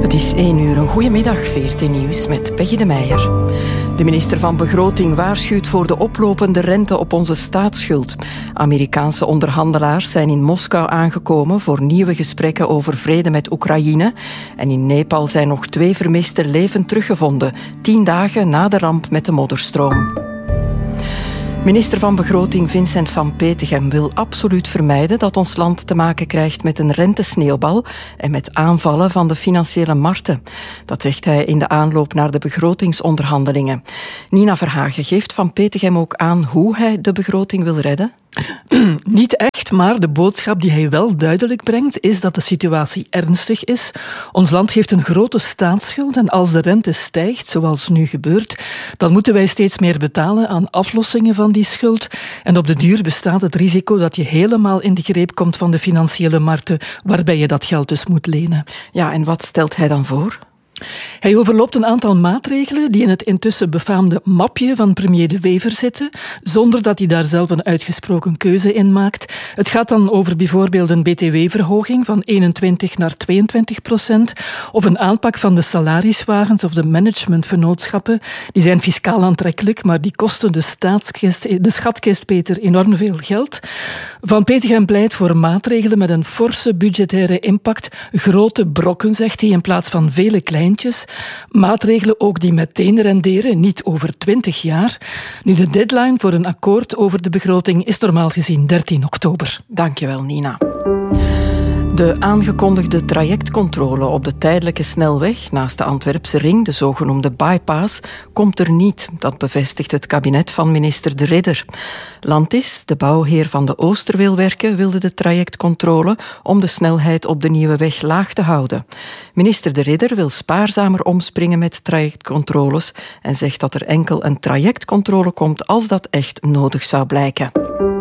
Het is 1 uur, een goedemiddag, VRT Nieuws met Peggy de Meijer. De minister van Begroting waarschuwt voor de oplopende rente op onze staatsschuld. Amerikaanse onderhandelaars zijn in Moskou aangekomen voor nieuwe gesprekken over vrede met Oekraïne. En in Nepal zijn nog 2 vermisten levend teruggevonden, 10 dagen na de ramp met de modderstroom. Minister van Begroting Vincent Van Petegem wil absoluut vermijden dat ons land te maken krijgt met een rentesneeuwbal en met aanvallen van de financiële markten. Dat zegt hij in de aanloop naar de begrotingsonderhandelingen. Nina Verhagen geeft Van Petegem ook aan hoe hij de begroting wil redden. Niet echt, maar de boodschap die hij wel duidelijk brengt is dat de situatie ernstig is. Ons land heeft een grote staatsschuld en als de rente stijgt, zoals nu gebeurt, dan moeten wij steeds meer betalen aan aflossingen van die schuld. En op de duur bestaat het risico dat je helemaal in de greep komt van de financiële markten, waarbij je dat geld dus moet lenen. Ja, en wat stelt hij dan voor? Hij overloopt een aantal maatregelen die in het intussen befaamde mapje van premier De Wever zitten, zonder dat hij daar zelf een uitgesproken keuze in maakt. Het gaat dan over bijvoorbeeld een btw-verhoging van 21 naar 22%, of een aanpak van de salariswagens of de managementvernootschappen. Die zijn fiscaal aantrekkelijk, maar die kosten de schatkist, Peter, enorm veel geld. Van Petegem pleit voor maatregelen met een forse budgettaire impact. Grote brokken, zegt hij, in plaats van vele kleintjes. Maatregelen ook die meteen renderen, niet over 20 jaar. Nu, de deadline voor een akkoord over de begroting is normaal gezien 13 oktober. Dankjewel, Nina. De aangekondigde trajectcontrole op de tijdelijke snelweg naast de Antwerpse ring, de zogenoemde bypass, komt er niet. Dat bevestigt het kabinet van minister De Ridder. Landis, de bouwheer van de Oosterweelwerken, wilde de trajectcontrole om de snelheid op de nieuwe weg laag te houden. Minister De Ridder wil spaarzamer omspringen met trajectcontroles en zegt dat er enkel een trajectcontrole komt als dat echt nodig zou blijken.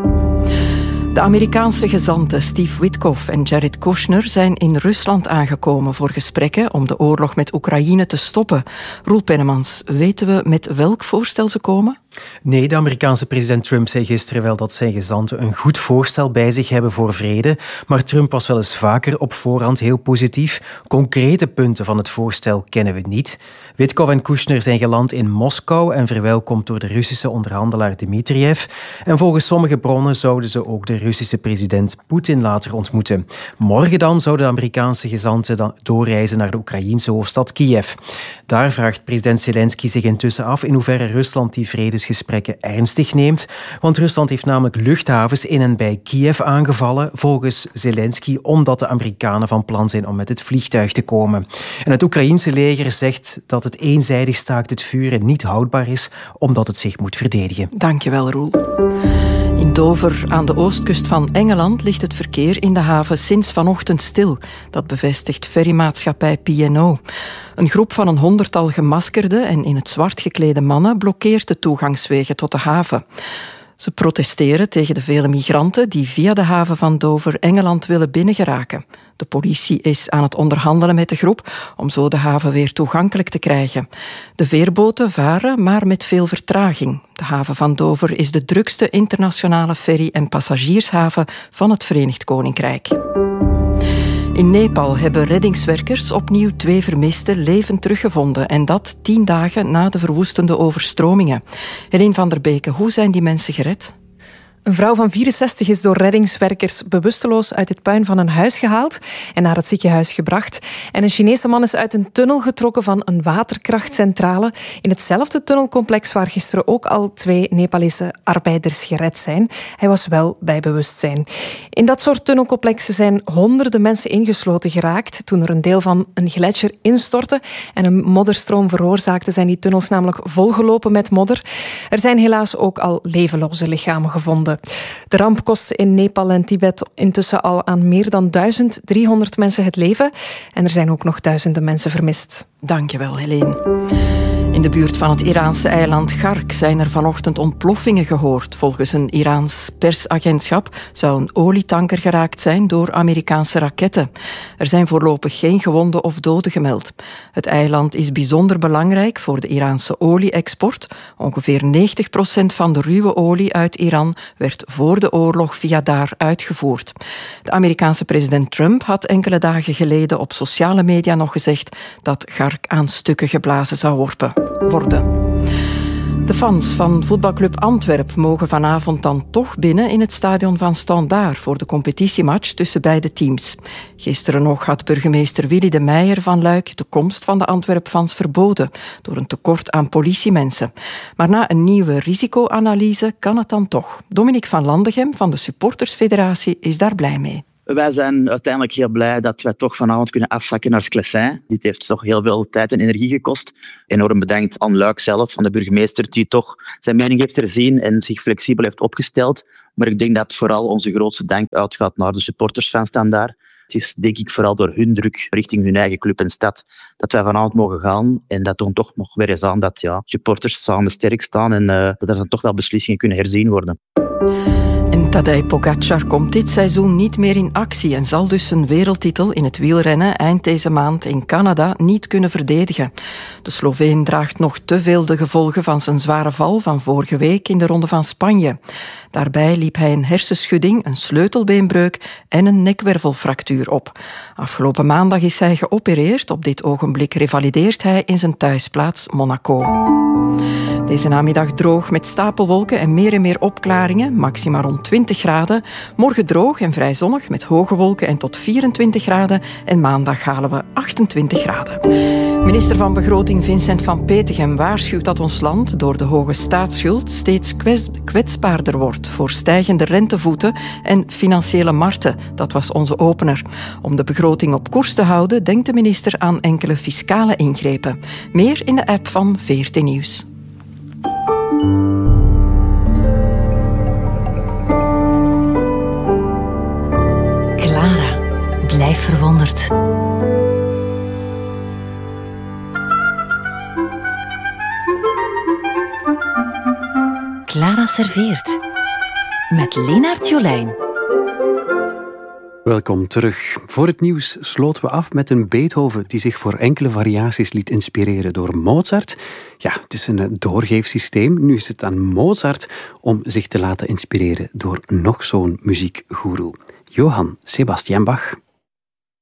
De Amerikaanse gezanten Steve Witkoff en Jared Kushner zijn in Rusland aangekomen voor gesprekken om de oorlog met Oekraïne te stoppen. Roel Pennemans, weten we met welk voorstel ze komen? Nee, de Amerikaanse president Trump zei gisteren wel dat zijn gezanten een goed voorstel bij zich hebben voor vrede. Maar Trump was wel eens vaker op voorhand heel positief. Concrete punten van het voorstel kennen we niet. Witkoff en Kushner zijn geland in Moskou en verwelkomd door de Russische onderhandelaar Dmitriev. En volgens sommige bronnen zouden ze ook de Russische president Poetin later ontmoeten. Morgen dan zouden de Amerikaanse gezanten dan doorreizen naar de Oekraïense hoofdstad Kiev. Daar vraagt president Zelensky zich intussen af in hoeverre Rusland die vredesgesprekken ernstig neemt. Want Rusland heeft namelijk luchthavens in en bij Kiev aangevallen, volgens Zelensky, omdat de Amerikanen van plan zijn om met het vliegtuig te komen. En het Oekraïense leger zegt dat het eenzijdig staakt het vuren niet houdbaar is, omdat het zich moet verdedigen. Dankjewel, Roel. In Dover, aan de oostkust van Engeland, ligt het verkeer in de haven sinds vanochtend stil. Dat bevestigt ferrymaatschappij P&O. Een groep van een 100-tal gemaskerde en in het zwart geklede mannen blokkeert de toegangswegen tot de haven. Ze protesteren tegen de vele migranten die via de haven van Dover Engeland willen binnengeraken. De politie is aan het onderhandelen met de groep om zo de haven weer toegankelijk te krijgen. De veerboten varen, maar met veel vertraging. De haven van Dover is de drukste internationale ferry- en passagiershaven van het Verenigd Koninkrijk. In Nepal hebben reddingswerkers opnieuw 2 vermisten levend teruggevonden. En dat 10 dagen na de verwoestende overstromingen. Helene van der Beke, hoe zijn die mensen gered? Een vrouw van 64 is door reddingswerkers bewusteloos uit het puin van een huis gehaald en naar het ziekenhuis gebracht. En een Chinese man is uit een tunnel getrokken van een waterkrachtcentrale in hetzelfde tunnelcomplex waar gisteren ook al 2 Nepalese arbeiders gered zijn. Hij was wel bij bewustzijn. In dat soort tunnelcomplexen zijn honderden mensen ingesloten geraakt. Toen er een deel van een gletsjer instortte en een modderstroom veroorzaakte, zijn die tunnels namelijk volgelopen met modder. Er zijn helaas ook al levenloze lichamen gevonden. De ramp kostte in Nepal en Tibet intussen al aan meer dan 1300 mensen het leven. En er zijn ook nog duizenden mensen vermist. Dankjewel, Helene. In de buurt van het Iraanse eiland Gark zijn er vanochtend ontploffingen gehoord. Volgens een Iraans persagentschap zou een olietanker geraakt zijn door Amerikaanse raketten. Er zijn voorlopig geen gewonden of doden gemeld. Het eiland is bijzonder belangrijk voor de Iraanse olie-export. Ongeveer 90% van de ruwe olie uit Iran werd voor de oorlog via daar uitgevoerd. De Amerikaanse president Trump had enkele dagen geleden op sociale media nog gezegd dat Gark aan stukken geblazen zou worden. De fans van voetbalclub Antwerpen mogen vanavond dan toch binnen in het stadion van Standaard voor de competitiematch tussen beide teams. Gisteren nog had burgemeester Willy de Meijer van Luik de komst van de Antwerp-fans verboden door een tekort aan politiemensen. Maar na een nieuwe risicoanalyse kan het dan toch. Dominique van Landegem van de Supportersfederatie is daar blij mee. Wij zijn uiteindelijk heel blij dat wij toch vanavond kunnen afzakken naar Sclessin. Dit heeft toch heel veel tijd en energie gekost. Enorm bedankt aan Luik zelf, aan de burgemeester, die toch zijn mening heeft herzien en zich flexibel heeft opgesteld. Maar ik denk dat vooral onze grootste dank uitgaat naar de supporters van Standaard. Het is denk ik vooral door hun druk richting hun eigen club en stad dat wij vanavond mogen gaan. En dat toont toch nog weer eens aan dat supporters samen sterk staan en dat er dan toch wel beslissingen kunnen herzien worden. En Tadej Pogačar komt dit seizoen niet meer in actie en zal dus zijn wereldtitel in het wielrennen eind deze maand in Canada niet kunnen verdedigen. De Sloveen draagt nog te veel de gevolgen van zijn zware val van vorige week in de Ronde van Spanje. Daarbij liep hij een hersenschudding, een sleutelbeenbreuk en een nekwervelfractuur op. Afgelopen maandag is hij geopereerd. Op dit ogenblik revalideert hij in zijn thuisplaats Monaco. Deze namiddag droog met stapelwolken en meer opklaringen, maxima rond 20 graden. Morgen droog en vrij zonnig met hoge wolken en tot 24 graden. En maandag halen we 28 graden. Minister van Begroting Vincent van Petegem waarschuwt dat ons land door de hoge staatsschuld steeds kwetsbaarder wordt voor stijgende rentevoeten en financiële markten. Dat was onze opener. Om de begroting op koers te houden, denkt de minister aan enkele fiscale ingrepen. Meer in de app van VRT Nieuws. Clara, blijf verwonderd. Clara serveert. Met Lenaert Jolijn. Welkom terug. Voor het nieuws sloten we af met een Beethoven die zich voor enkele variaties liet inspireren door Mozart. Ja, het is een doorgeefsysteem. Nu is het aan Mozart om zich te laten inspireren door nog zo'n muziekgoeroe. Johann Sebastian Bach.